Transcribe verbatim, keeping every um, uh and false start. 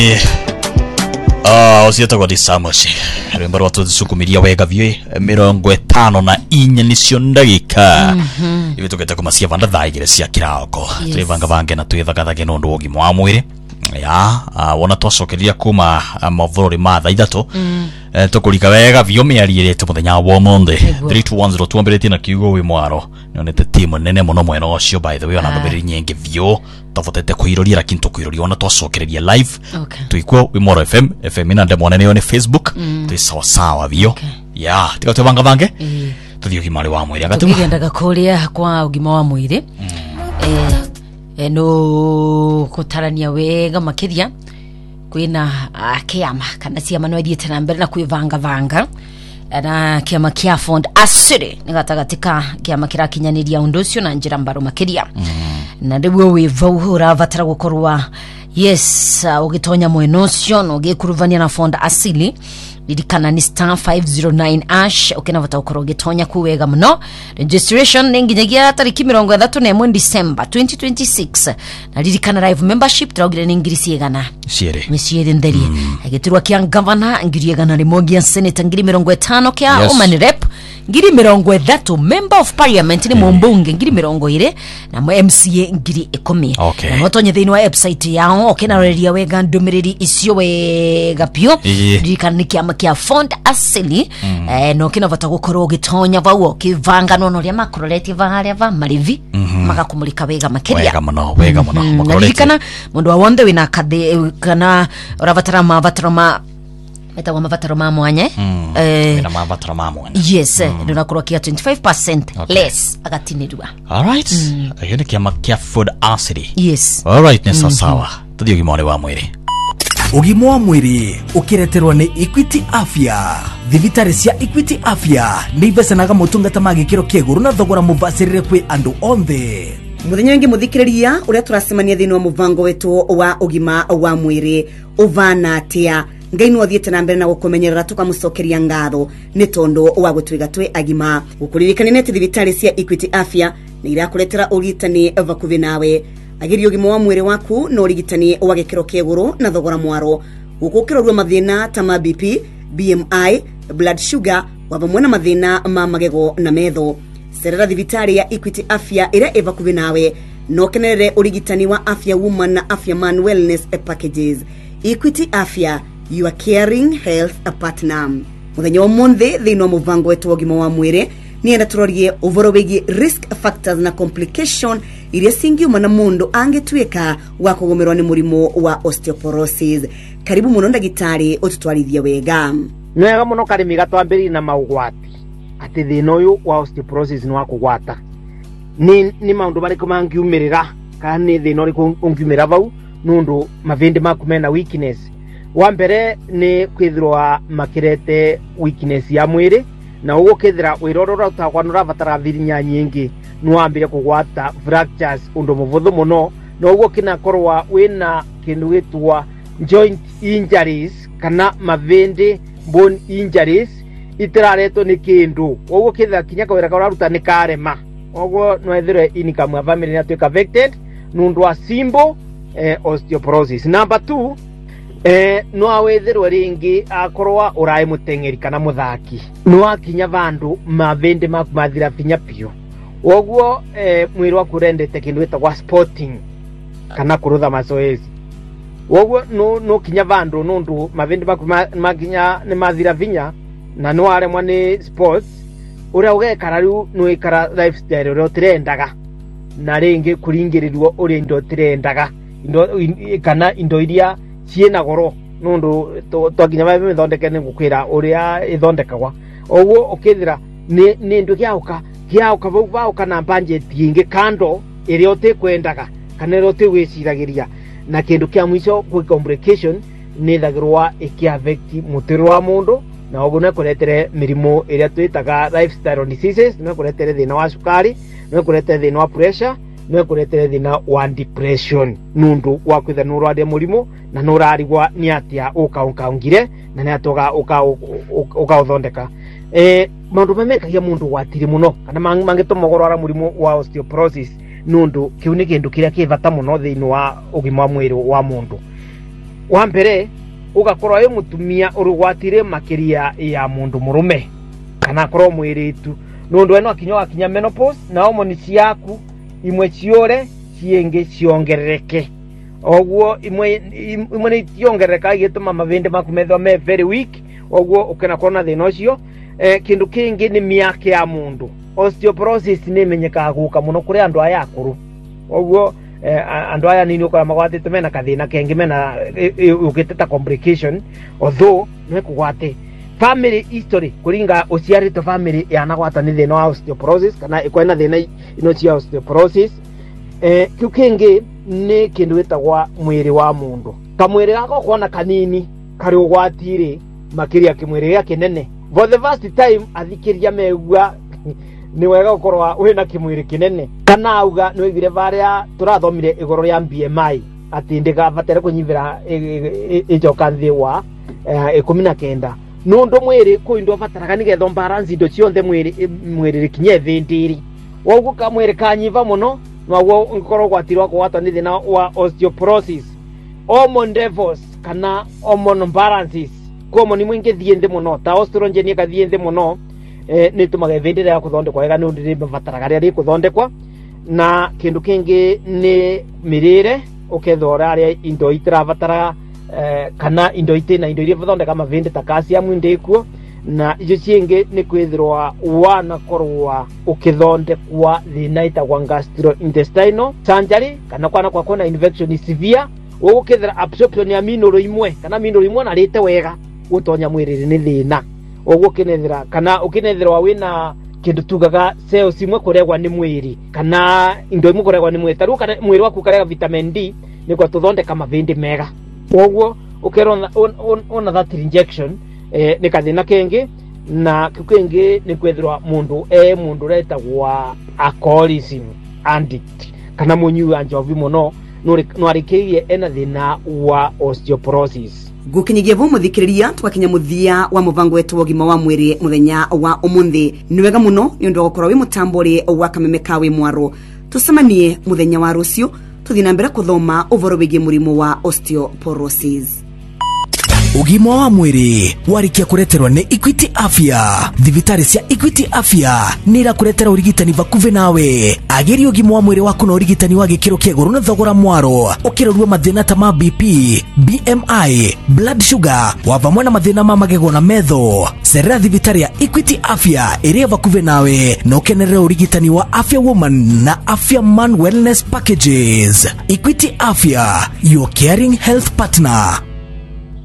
Ah, usieta kwa disamoshi. Rwimbo rwa tuzukumiria wega vye mirongo etano na inya nicio ndagika. Mhm. Ibi tugete kumasia vanda thaigire cia kirako. Twivanga vange na twithagatha nundu wa ugima wa mwiri. Ya, uh, wona twacokeria kuma uh, mavururi ma thaa ithatu. Mm. Uh, tukurika wega vyo miarire muthenya wa monde. three two one zero tuambirite na kiugo wi mwaro. Nionete timu nene muno mweno ucio by the way ona ndobiri nyingi vyo. Tafutete kuiroria lakini tukuiroria ona twacokereria live. Okay. Tuikwo wi Mwaro F M, F M ina ndemo nene ni Facebook. Mm. Twi sawa sawa vyo. Okay. Ya, tika tubanga bange. Mm. Tuthio ugima wa mwiri agatu. Tugiendaga kuria kwa ugima wa mwiri. Mm. Eh eno kutarania wega makiria kwina kiama kana ciama no ithiete na mbere na kwivanga vanga na kiama kia fond asiri nigatagatika kiama kirakinyaniria undu ucio na njira mbaru makiria. Mm. Na ndibwo wivau uravatara gukorwa yes uh, ugitonya mweno ucio no gikuruvania na fond asili lidikana ni star five zero nine ash ukinavata ukoro gitonya kuwega muno. Registration ninginyagia tariki mirongo ithatu na imwe December twenty twenty-six na lidikana live membership traugire ni ngirisi egana ciere misiere nderi. Mm. Agiturwa kia governor ngiri egana rimogi ya senator ngiri mirongo itano kia yes. Oman rep ngiri mirongo ithatu member of parliament ni mumbunge ngiri mirongo ire na M C A ngiri ikumi. Okay. Na motonye thini wa website yao okinareria wega ndumiriri icio wega pio lidikana ni kia kia fond asili. Mm. Eh no kinavata gukorwo gitonya vau kivanga nono ria makoroleti vaharia va marivi. Mm -hmm. Magakumulika wega makiria wega muno wega muno. Mm -hmm. Makoroleti kana mundu wa wonde wina kade kana uravatara mavatara ma eta wa mavatara ma mwanya. Mm. Eh wina mavatara ma mwanya. Yes. Mm. Ndio nakoro kia twenty-five percent. Okay. Less agatinirwa. All right. Mm. Ayo ni kia makia food asili. Yes. All right nesa. Mm -hmm. Sawa tuthio gimone wa mwiri. Ugima wa mwiri ukireterwa ni Equity Afya. Thibitari cia Equity Afya ni ivesanaga motungata ma gikiro kieguru na thogora mubacirire kwi andu onthe. Muthenya wengi muthikiriria uria turasemania thini wa muvango wetu wa ugima wa mwiri uvana atia. Ngai no thiete na mbere na gukumenyerera tukamucokeria ngatho ni tondu wa gutwiga twi agima. Gukuririkania neti thibitari cia Equity Afya ni irakuretera urigitani vakuvi nawe. Agiri ugima wa mwiri waku no urigitani wa gikiro kieguru na thogora mwaro. Gukukirorwa mathina ta ma B P, B M I, blood sugar, wavamwe na mathina ma magego na metho. Serera thibitari ya Equity Afya ira eva kuvi nawe no kenere urigitani wa Afya Woman na Afya Man Wellness packages. Equity Afya, you are caring health a partner. Muthenya wa monde thino muvango wetu wa ugima wa mwiri ni enda turorie uvoro wigi risk factors na complication iria singiuma na mundu angetweka wa kugomerwa ni murimo wa osteoporosis. Karibu muno ndagitari ututwarithia wega. Nwega muno karimi gatwambiri na maugwati ati thina uyu wa osteoporosis ni wa kugwata ni ni maundu bari kumangiumirira kana ni thina uri kungiumira vau nundu mavindi makumena weakness. Wa mbere ni kwithirwa makirete weakness ya mwiri na ugo kithira wirorora utakwa nuravatara virinya nyingi nuambire kugwata fractures undu muvuthu muno na ugo kinakorwa wina kindu gitwa joint injuries kana mavindi bone injuries itirareto ni kindu ugo kithira kinya kawira karuta ni karema ugo nwethire income ya family na tweka affected nundu wa simple eh, osteoporosis. Number two eh no awethirwe ringi akorwa urai mutengeri kana muthaki no akinya vandu mavende makumathira vinya pio oguo eh mwiri wa kurendete kindu etagwa sporting kana kurutha mazoezi oguo no no kinya vandu nundu mavende makinya ni mathira vinya na no aremwa ni sports uria ugekara riu no ikara lifestyle uria utirendaga na ringi kuringirirwo uria indo tirendaga indo kana indo iria ciena goro nundu twaginya bae mithondeke ni gukwira uria ithondekagwa oguo ukithira ni ni ndu giauka giauka vau vau kana budget ingi kando iri utikwendaga kana iri utiwiciragiria na kindu kia mwico ku complication ni thagirwa ikiaffect mutiro wa mundu na oguo ne kuretere mirimo iria twitaga lifestyle diseases ne kuretere thina wa sukari ne kuretere thina wa pressure no kuretere thina wa depression nundu wa kwitha nurwade murimo na nurarigwa ni atia ukaungire na ni atoga uka uka uthondeka eh maundu mamekagia mundu gwatiri muno kana mangitomogorora murimo wa osteoporosis nundu kiu ni kindu kiria kivata muno thiini wa ugima wa mwiri wa mundu wa mbere ugakorwo wi mutumia urugwatire makiria ya mundu murume kana korwo mwiritu nundu eno akinyo akinya menopause na homoni ciaku imwe ciore cienge ciongerereke ogwo imwe imwe ni ciongerereka igituma mavinde makumethwa me very weak ogwo ukena kona thina ucio eh, kindu kingi ni miaka ya mundu osteoporosis ni menyeka guka muno kuri andu aya akuru ogwo eh, andu aya nini ukora magwatite mena kathina kengi mena ukiteta complication although ne kugwate family history kuringa uciarito family yanagwata ni thina wa osteoporosis kana ikwena thina ino cia osteoporosis eh kiu kingi ni kindu witagwa mwiri wa mundu kamwiri gako kona kanini kari ugwatire makiria kimwiri ya kinene for the first time athikiria megua ni wega gukorwa wina kimwiri kinene kana auga ni wigire varia turathomire igoro ya B M I ati ndiga batere kunyivira ijoka nthi wa ikumi na kenda nundu mwiri kuindo bataraga nigetho balance indo cionthe mwiri mwiri kinye thindiri wogu ka mwiri kanyiva muno nwago ngoro gwatirwa kwata ni thina wa osteoporosis hormone levels kana hormone imbalances hormone mwingi thiende muno ta estrogen ka thiende muno eh ni tumaga thindiri ya kuthondekwa wega nundu ni bataraga ria kuthondekwa na kindu kingi ni mirire ukethora ria indo itirabatara eh, kana indo itina indo iria bathondeka mavindi ta calcium ndikuo na icio cienge ni kwithirwa wana korwa ukithondekwa thina itagwa gastrointestinal surgery kana kwana kwa kona infection severe ukithira absorption ya minoro imwe kana minoro imwe na rite wega utonya mwiriri ni thina ogwo kinethira kana ukinethirwa wina kindu tugaga cells imwe kuregwa ni mwiri kana indo imwe kuregwa ni mwiri taru kana mwiri waku karega vitamin D ni kwa tuthondeka mavindi mega ogwo ukero on that injection eh ni kathina kengi na kikengi ni kwethirwa mundu e mundu retagwa alcoholism addict kana munyu anjovi muno no arikirie ena thina wa osteoporosis gukinyigia vo muthikiriria twakinya muthia wa muvango wetu wa gima wa mwiri muthenya wa umuthi ni wega muno ni undu gukorwa wi mutambori wa kameme kawe mwaro tusemanie muthenya wa rucio tuthina mbere kuthoma uvoro wigie murimu wa osteoporosis. Ugima wa mwiri warikia kureterwa ni Equity Afya. Thibitari cia Equity Afya nira kuretera urigitani vakuve nawe. Ageri ugima wa mwiri waku na urigitani wa gikiro kia iguru na thogora mwaro. Ukirorua mathina ta ma B P, B M I, blood sugar, wavamwe na mathina ma magego na metho. Serera thibitari ya Equity Afya iria vakuve nawe na ukenerera urigitani wa Afya Woman na Afya Man Wellness Packages. Equity Afya, your caring health partner.